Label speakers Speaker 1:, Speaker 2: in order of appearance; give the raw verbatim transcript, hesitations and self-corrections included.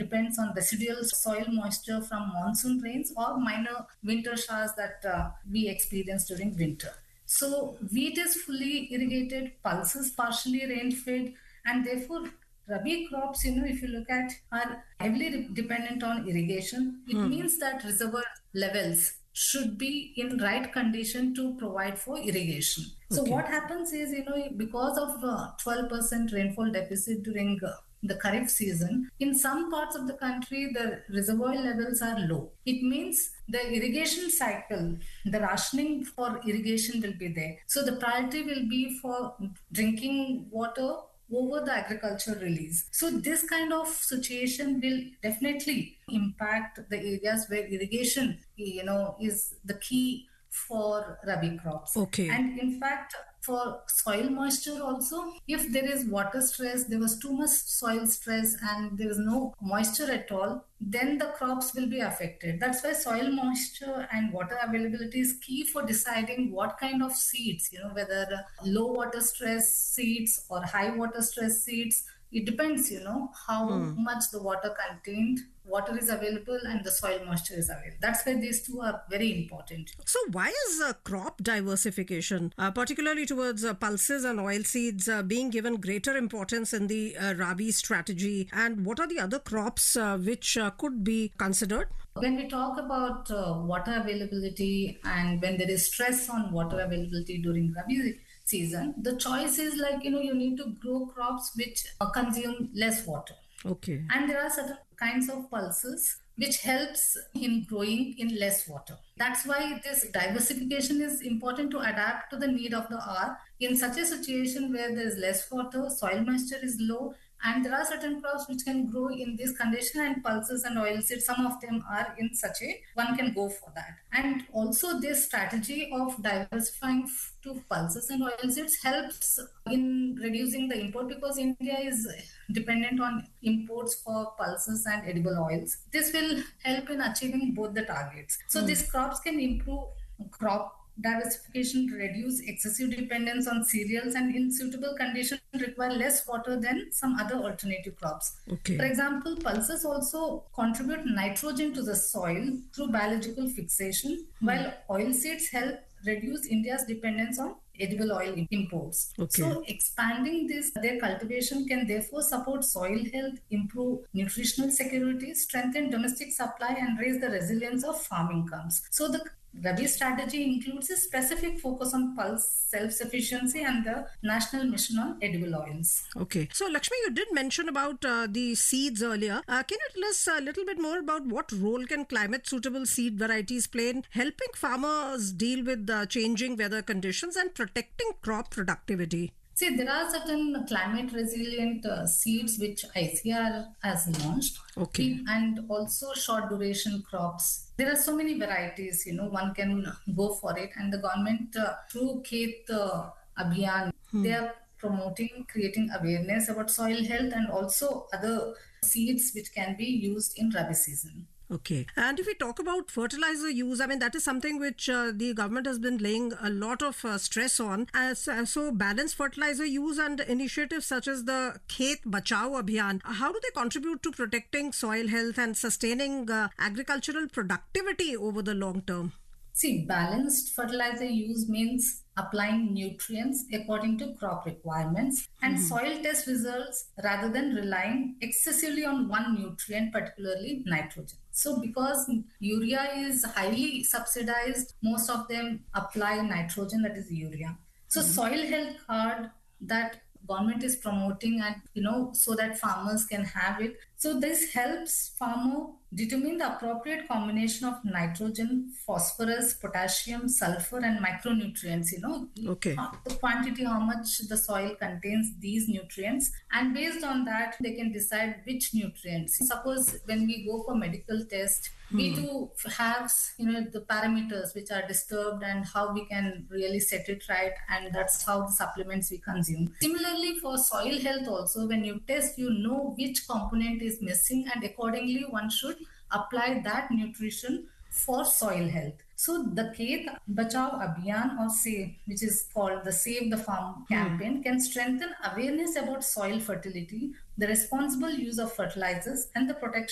Speaker 1: depends on residual soil moisture from monsoon rains or minor winter showers that uh, we experience during winter. So wheat is fully irrigated, pulses partially rain-fed, and therefore Rabi crops, you know, if you look at, are heavily dependent on irrigation. It hmm. means that reservoir levels should be in right condition to provide for irrigation. Okay. So what happens is, you know, because of uh, twelve percent rainfall deficit during uh, the Kharif season, in some parts of the country, the reservoir levels are low. It means the irrigation cycle, the rationing for irrigation will be there. So the priority will be for drinking water over the agriculture release. So this kind of situation will definitely impact the areas where irrigation, you know, is the key for Rabi crops.
Speaker 2: Okay.
Speaker 1: And in fact, for soil moisture also, if there is water stress, there was too much soil stress and there is no moisture at all, then the crops will be affected. That's why soil moisture and water availability is key for deciding what kind of seeds, you know, whether low water stress seeds or high water stress seeds. It depends, you know, how hmm. much the water contained, water is available and the soil moisture is available. That's why these two are very important.
Speaker 2: So why is uh, crop diversification, uh, particularly towards uh, pulses and oilseeds, uh, being given greater importance in the uh, Rabi strategy? And what are the other crops uh, which uh, could be considered?
Speaker 1: When we talk about uh, water availability and when there is stress on water availability during Rabi season, the choice is like, you know, you need to grow crops which uh, consume less water.
Speaker 2: Okay.
Speaker 1: And there are certain kinds of pulses which helps in growing in less water. That's why this diversification is important to adapt to the need of the hour. In such a situation where there is less water, soil moisture is low, and there are certain crops which can grow in this condition, and pulses and oilseeds, some of them are in such a, one can go for that. And also this strategy of diversifying to pulses and oilseeds helps in reducing the import, because India is dependent on imports for pulses and edible oils. This will help in achieving both the targets. So mm. these crops can improve crop diversification, reduce excessive dependence on cereals, and in suitable conditions require less water than some other alternative crops.
Speaker 2: Okay.
Speaker 1: For example, pulses also contribute nitrogen to the soil through biological fixation, hmm. while oilseeds help reduce India's dependence on edible oil imports.
Speaker 2: Okay.
Speaker 1: So expanding this, their cultivation can therefore support soil health, improve nutritional security, strengthen domestic supply, and raise the resilience of farm incomes. So the Rabi strategy includes a specific focus on pulse self-sufficiency and the National Mission on Edible Oils.
Speaker 2: Okay. So, Lakshmi, you did mention about uh, the seeds earlier. Uh, can you tell us a little bit more about what role can climate-suitable seed varieties play in helping farmers deal with uh, changing weather conditions and protecting crop productivity?
Speaker 1: See, there are certain climate-resilient uh, seeds which I C R has launched.
Speaker 2: Okay.
Speaker 1: And also short-duration crops. There are so many varieties, you know, one can go for it. And the government, uh, through Khet uh, Abhiyan, hmm. they are promoting, creating awareness about soil health and also other seeds which can be used in Rabi season.
Speaker 2: Okay. And if we talk about fertilizer use, I mean, that is something which uh, the government has been laying a lot of uh, stress on. As, uh, so balanced fertilizer use and initiatives such as the Khet Bachao Abhiyan, how do they contribute to protecting soil health and sustaining uh, agricultural productivity over the long term?
Speaker 1: See, balanced fertilizer use means applying nutrients according to crop requirements and mm-hmm. soil test results rather than relying excessively on one nutrient, particularly nitrogen. So because urea is highly subsidized, most of them apply nitrogen, that is urea. So mm-hmm. soil health card that government is promoting, and you know, so that farmers can have it. So this helps farmer determine the appropriate combination of nitrogen, phosphorus, potassium, sulfur, and micronutrients, you know,
Speaker 2: okay.
Speaker 1: the quantity, how much the soil contains these nutrients. And based on that, they can decide which nutrients. Suppose when we go for medical test, hmm. we do have, you know, the parameters which are disturbed and how we can really set it right. And that's how the supplements we consume. Similarly, for soil health also, when you test, you know which component is missing, and accordingly one should apply that nutrition for soil health. So the Khet Bachao Abhiyan, or SAVE, which is called the Save the Farm campaign, hmm. can strengthen awareness about soil fertility, the responsible use of fertilizers, and the protection